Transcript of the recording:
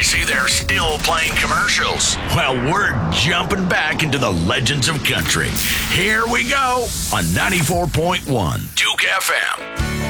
see they're still playing commercials. Well, we're jumping back into the legends of country. Here we go on 94.1 Duke FM.